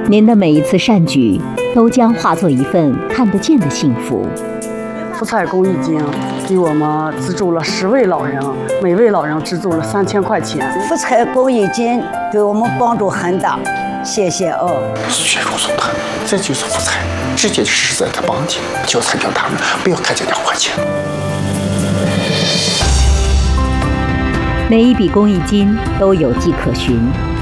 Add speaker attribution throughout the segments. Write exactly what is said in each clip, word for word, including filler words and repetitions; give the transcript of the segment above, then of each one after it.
Speaker 1: 您的每一次善举，都将化作一份看得见的幸福。
Speaker 2: 福彩公益金给我们资助了十位老人，每位老人资助了三千块钱。
Speaker 3: 福彩公益金给我们帮助很大，谢谢哦。
Speaker 4: 血肉送炭，这就是福彩，直接实在的帮助，就参加他们，不要看这两块钱。
Speaker 1: 每一笔公益金都有迹可循，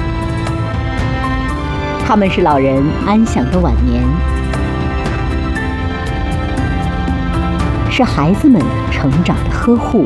Speaker 1: 他们是老人安享的晚年，是孩子们成长的呵护。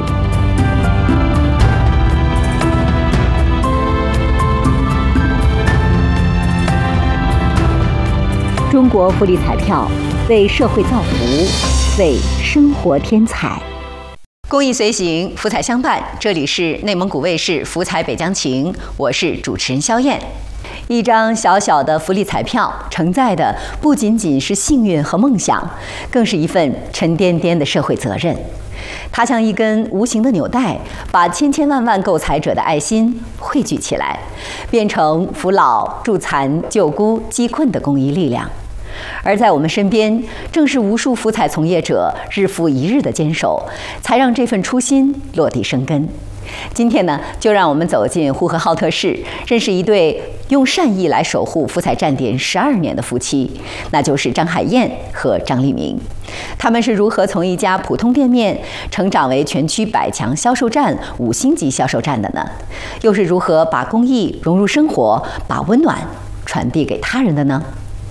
Speaker 1: 中国福利彩票为社会造福，为生活添彩。
Speaker 5: 公益随行，福彩相伴。这里是内蒙古卫视福彩北疆情，我是主持人肖燕。一张小小的福利彩票，承载的不仅仅是幸运和梦想，更是一份沉甸甸的社会责任。它像一根无形的纽带，把千千万万购彩者的爱心汇聚起来，变成扶老、助残、救孤、济困的公益力量。而在我们身边，正是无数福彩从业者日复一日的坚守，才让这份初心落地生根。今天呢，就让我们走进呼和浩特市，认识一对用善意来守护福彩站点十二年的夫妻，那就是张海燕和张立明。他们是如何从一家普通店面成长为全区百强销售站、五星级销售站的呢？又是如何把公益融入生活，把温暖传递给他人的呢？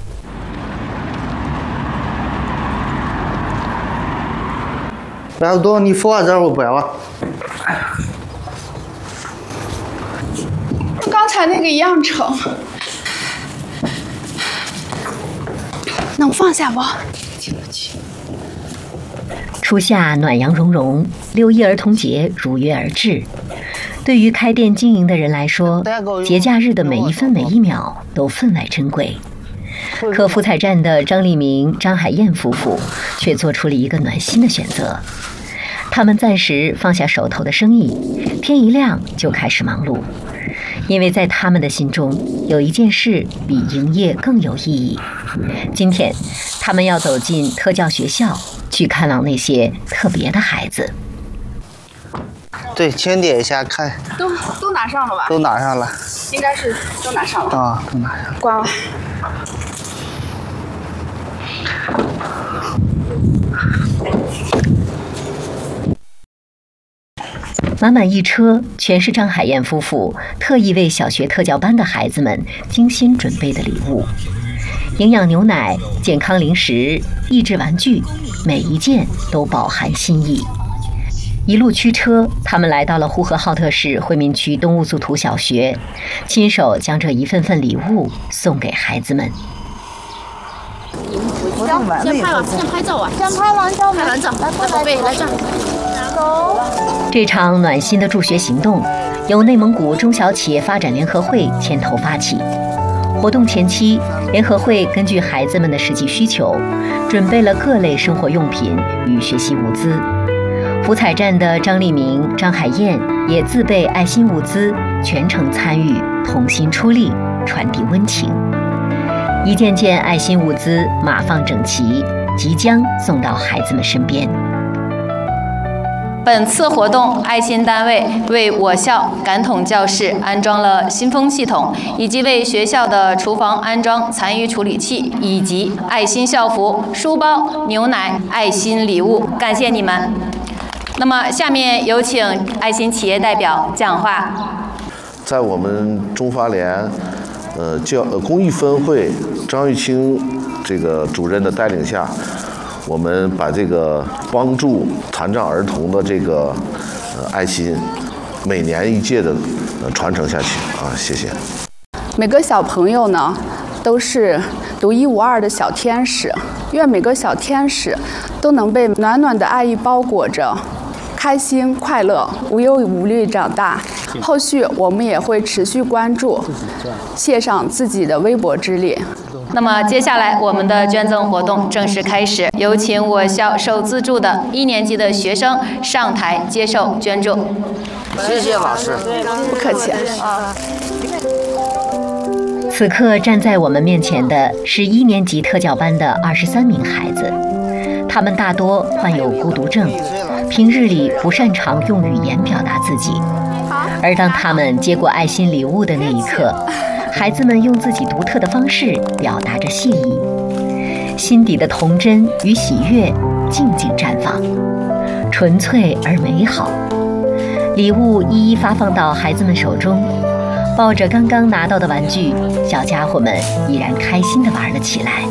Speaker 6: 来多，你付我这五百吧。
Speaker 7: 刚才那个一样成，能放下不？对不起。
Speaker 1: 初夏暖阳融融，六一儿童节如约而至。对于开店经营的人来说，节假日的每一分每一秒都分外珍贵。可福彩站的张立明、张海燕夫妇却做出了一个暖心的选择。他们暂时放下手头的生意，天一亮就开始忙碌，因为在他们的心中，有一件事比营业更有意义。今天，他们要走进特教学校，去看望那些特别的孩子。
Speaker 6: 对，先点一下看。
Speaker 7: 都都拿上了吧？
Speaker 6: 都拿上了。
Speaker 7: 应该是都拿上了。
Speaker 6: 啊，都拿上了。
Speaker 7: 关了。
Speaker 1: 满满一车全是张海燕夫妇特意为小学特教班的孩子们精心准备的礼物，营养牛奶、健康零食、益智玩具，每一件都饱含心意。一路驱车，他们来到了呼和浩特市惠民区东乌祖图小学，亲手将这一份份礼物送给孩子们。
Speaker 7: 先拍了，先拍照啊！先拍完照，拍完照，来，宝贝，来这儿。
Speaker 1: 这场暖心的助学行动，由内蒙古中小企业发展联合会牵头发起。活动前期，联合会根据孩子们的实际需求，准备了各类生活用品与学习物资。福彩站的张立明、张海燕也自备爱心物资，全程参与，同心出力，传递温情。一件件爱心物资码放整齐，即将送到孩子们身边。
Speaker 8: 本次活动，爱心单位为我校感统教室安装了新风系统，以及为学校的厨房安装残余处理器，以及爱心校服、书包、牛奶、爱心礼物，感谢你们。那么，下面有请爱心企业代表讲话。
Speaker 9: 在我们中发联，呃教呃公益分会张玉清这个主任的带领下，我们把这个帮助残障儿童的这个呃爱心，每年一届的呃传承下去啊，谢谢。
Speaker 7: 每个小朋友呢，都是独一无二的小天使，愿每个小天使都能被暖暖的爱意包裹着，开心快乐、无忧无虑长大。后续我们也会持续关注，献上自己的微薄之力。
Speaker 8: 那么接下来我们的捐赠活动正式开始，有请我校受资助的一年级的学生上台接受捐助。
Speaker 6: 谢谢老师，
Speaker 7: 不客气。
Speaker 1: 此刻站在我们面前的是一年级特教班的二十三名孩子，他们大多患有孤独症，平日里不擅长用语言表达自己，而当他们接过爱心礼物的那一刻，孩子们用自己独特的方式表达着谢意，心底的童真与喜悦静静绽放，纯粹而美好。礼物一一发放到孩子们手中，抱着刚刚拿到的玩具，小家伙们依然开心地玩了起来。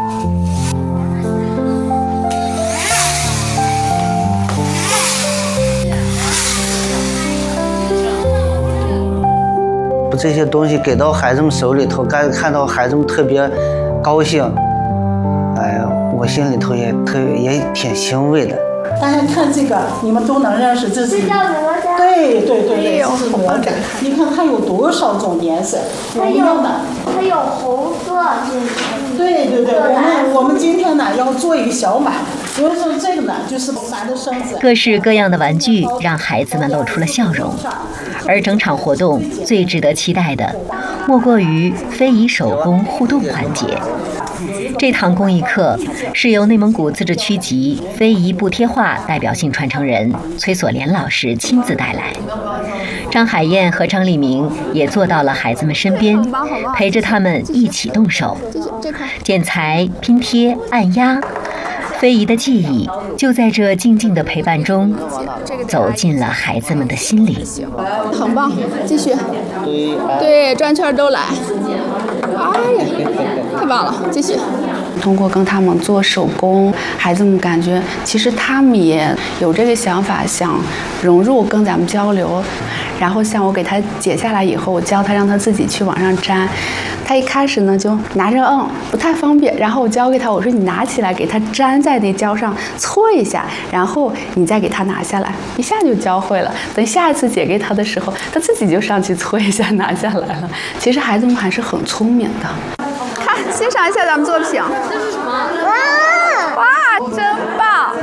Speaker 6: 这些东西给到孩子们手里头，看看到孩子们特别高兴，哎，我心里头也特也挺欣慰的。
Speaker 10: 大家看这个，你们都能认识，这是
Speaker 11: 叫哪吒？
Speaker 10: 对对对对，这是哪吒。你看它有多少种颜色？
Speaker 11: 它有它有红色，
Speaker 10: 对对对，我们我们今天呢要做一个小马，因为说这个呢就是马的身子。
Speaker 1: 各式各样的玩具让孩子们露出了笑容，而整场活动最值得期待的，莫过于非遗手工互动环节。这堂公益课是由内蒙古自治区级非遗布贴画代表性传承人崔锁莲老师亲自带来，张海燕和张立明也坐到了孩子们身边，陪着他们一起动手剪裁、拼贴、按压，非遗的记忆就在这静静的陪伴中走进了孩子们的心里。
Speaker 7: 很棒，继续，对，转圈都来。哎呀，太棒了，继续。通过跟他们做手工，孩子们感觉其实他们也有这个想法，想融入跟咱们交流。然后像我给他解下来以后，我教他让他自己去往上粘。他一开始呢就拿着嗯不太方便，然后我教给他，我说你拿起来给他粘在那胶上搓一下，然后你再给他拿下来，一下就教会了。等下一次解给他的时候，他自己就上去搓一下拿下来了。其实孩子们还是很聪明的。看，欣赏一下咱们作品。这是什么？哇哇，真棒！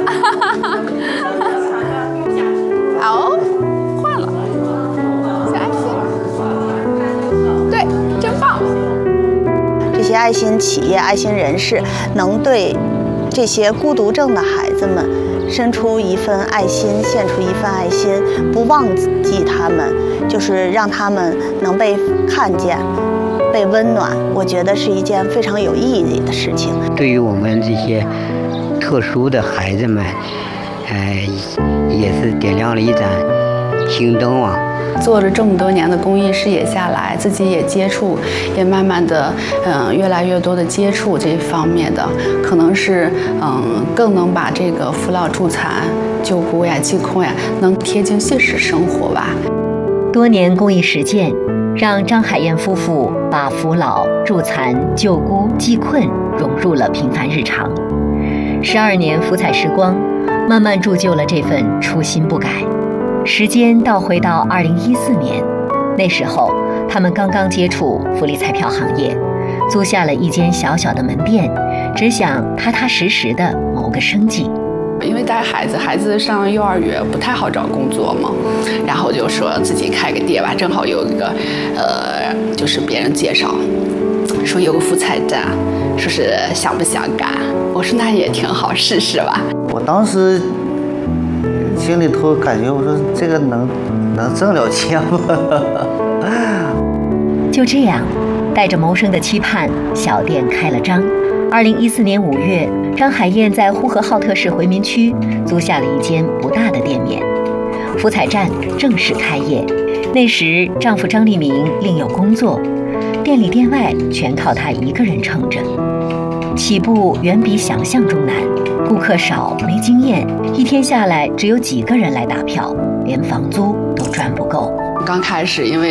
Speaker 7: 好，换了。小爱心。对，真棒！
Speaker 12: 这些爱心企业、爱心人士能对这些孤独症的孩子们伸出一份爱心，献出一份爱心，不忘记他们，就是让他们能被看见、被温暖。我觉得是一件非常有意义的事情。
Speaker 13: 对于我们这些特殊的孩子们，呃，也是点亮了一盏心灯啊。
Speaker 7: 做了这么多年的公益事业下来，自己也接触，也慢慢的，嗯，越来越多的接触这方面的，可能是，嗯，更能把这个扶老助残、救孤呀、济困呀，能贴近现实生活吧。
Speaker 1: 多年公益实践，让张海燕夫妇把扶老、助残、救孤、济困融入了平凡日常。十二年福彩时光，慢慢铸就了这份初心不改。时间倒回到二零一四年，那时候他们刚刚接触福利彩票行业，租下了一间小小的门店，只想踏踏实实的谋个生计。
Speaker 7: 因为带孩子，孩子上幼儿园不太好找工作嘛，然后就说自己开个店吧，正好有一个，呃，就是别人介绍，说有个福彩站，说是想不想干？我说那也挺好，试试吧。
Speaker 6: 我当时心里头感觉，我说这个能能挣了钱吗？
Speaker 1: 就这样，带着谋生的期盼，小店开了张。二零一四年五月，张海燕在呼和浩特市回民区租下了一间不大的店面，福彩站正式开业。那时，丈夫张立明另有工作，店里店外全靠他一个人撑着。起步远比想象中难，顾客少，没经验，一天下来只有几个人来打票，连房租都赚不够。
Speaker 7: 刚开始因为